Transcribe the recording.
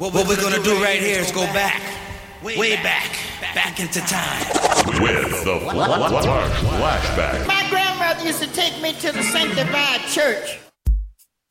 What we're gonna do right here is go back, way back into time. With the flashback. My grandmother used to take me to the Sanctified Church.